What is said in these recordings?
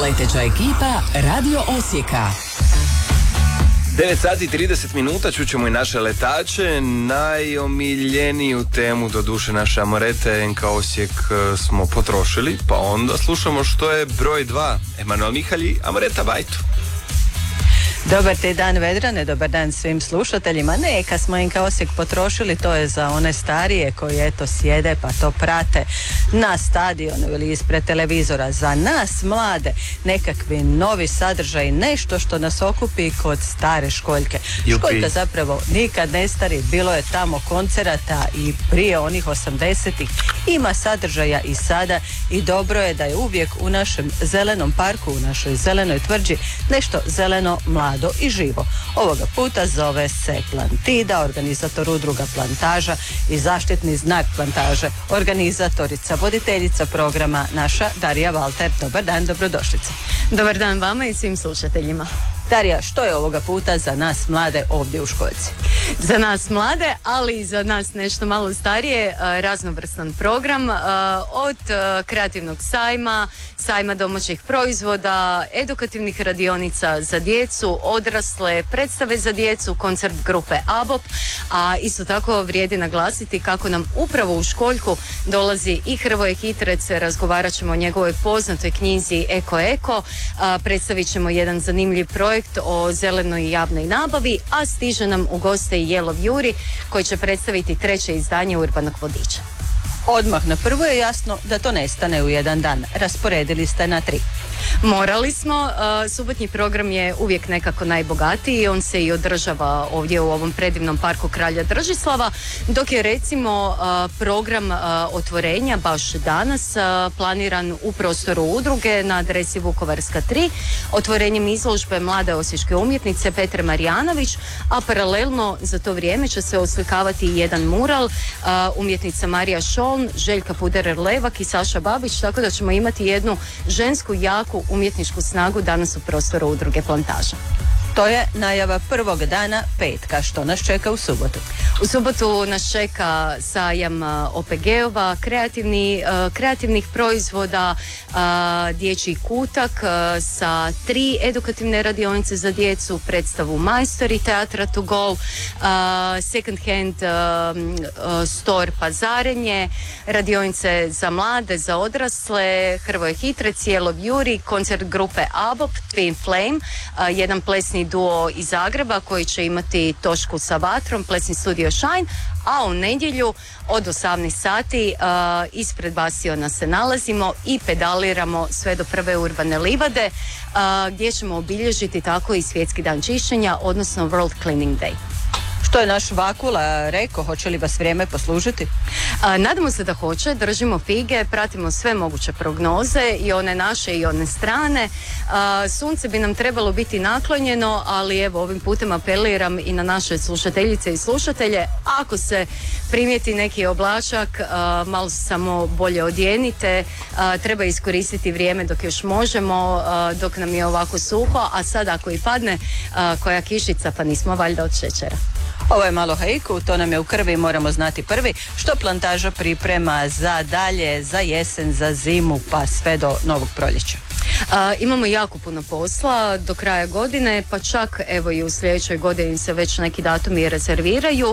Leteća ekipa Radio Osijeka. 9 sati 30 minuta čućemo i naše letače. Najomiljeniju temu do duše naše Amorete NK Osijek smo potrošili, pa onda slušamo što je broj 2. Emanuel Mihalj, Amoreta Bajto. Dobar te dan Vedrane, dobar dan svim slušateljima. Neka smo NK Osijek potrošili, to je za one starije koji eto sjede pa to prate na stadionu ili ispred televizora. Za nas mlade nekakvi novi sadržaj, nešto što nas okupi kod stare školjke. Školjka zapravo nikad ne stari, bilo je tamo koncerata i prije onih 80-ih, ima sadržaja i sada i dobro je da je uvijek u našem zelenom parku, u našoj zelenoj tvrđi nešto zeleno, mlado i živo. Ovoga puta zove se Plantida, organizator udruga Plantaža i zaštitni znak Plantaže, organizatorica, voditeljica programa naša Darija Valter. Dobar dan, dobrodošlice. Dobar dan vama i svim slušateljima. Darija, što je ovoga puta za nas mlade ovdje u Školjci? Za nas mlade, ali i za nas nešto malo starije, raznovrstan program od kreativnog sajma domaćih proizvoda, edukativnih radionica za djecu, odrasle, predstave za djecu, koncert grupe ABOP, a isto tako vrijedi naglasiti kako nam upravo u Školjku dolazi i Hrvoje Hitrec, razgovarat ćemo o njegovoj poznatoj knjizi Eko, predstavit ćemo jedan zanimljiv projekt o zelenoj javnoj nabavi, a stiže nam u goste i Jelov Juri koji će predstaviti 3. izdanje Urbanog vodiča. Odmah na prvo je jasno da to ne stane u jedan dan. Rasporedili ste na 3. Morali smo, subotnji program je uvijek nekako najbogatiji, on se i održava ovdje u ovom predivnom parku Kralja Držislava, dok je recimo program otvorenja baš danas planiran u prostoru udruge na adresi Vukovarska 3, otvorenjem izložbe mlade osječke umjetnice Petre Marijanović, a paralelno za to vrijeme će se oslikavati jedan mural umjetnica Marija Šoln, Željka Puderer-Levak i Saša Babić, tako da ćemo imati jednu žensku jaku umjetničku snagu danas u prostoru udruge Plantaža. To je najava prvog dana petka. Što nas čeka u subotu? U subotu nas čeka sajam OPG-ova, kreativnih proizvoda, dječji kutak sa 3 edukativne radionice za djecu, predstavu Majstori teatra to go, second hand store pazarenje, radionice za mlade, za odrasle, Hrvoje Hitrec, Jelov Juri, koncert grupe ABOP, Twin Flame, jedan plesni duo iz Zagreba koji će imati točku sa vatrom, plesni studio Shine, a u nedjelju od 18 sati ispred Bastiona se nalazimo i pedaliramo sve do prve urbane livade gdje ćemo obilježiti tako i svjetski dan čišćenja, odnosno World Cleaning Day. Što je naš Vakula rekao, hoće li vas vrijeme poslužiti? Nadamo se da hoće, držimo fige, pratimo sve moguće prognoze i one naše i one strane. Sunce bi nam trebalo biti naklonjeno, ali evo ovim putem apeliram i na naše slušateljice i slušatelje, ako se primijeti neki oblačak, malo samo bolje odjenite, treba iskoristiti vrijeme dok još možemo, dok nam je ovako suho, a sad ako i padne koja kišica, pa nismo valjda od šećera. Ovo je malo haiku, to nam je u krvi, moramo znati prvi što Plantaža priprema za dalje, za jesen, za zimu, pa sve do novog proljeća. Imamo jako puno posla do kraja godine, pa čak evo i u sljedećoj godini se već neki datumi rezerviraju.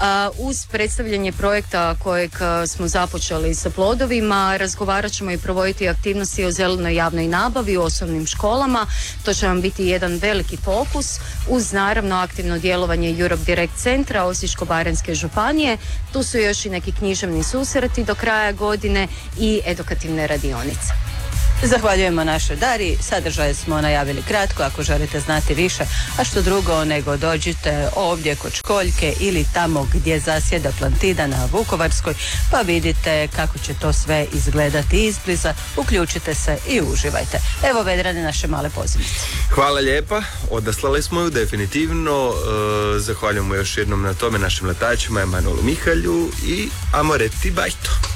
Uz predstavljanje projekta kojeg smo započeli sa plodovima, razgovarat ćemo i provoditi aktivnosti o zelenoj javnoj nabavi u osnovnim školama. To će vam biti jedan veliki fokus uz naravno aktivno djelovanje Europe Direct centra Osječko-baranjske županije. Tu su još i neki književni susreti do kraja godine i edukativne radionice. Zahvaljujemo našoj Dariji, sadržaje smo najavili kratko, ako želite znati više, a što drugo nego dođite ovdje kod Školjke ili tamo gdje zasjeda Plantida na Vukovarskoj, pa vidite kako će to sve izgledati izbliza, uključite se i uživajte. Evo Vedrane naše male pozivnice. Hvala lijepa, odaslali smo ju definitivno, zahvaljujemo još jednom na tome našim letačima Emanuelu Mihalju i Amoreti Bajto.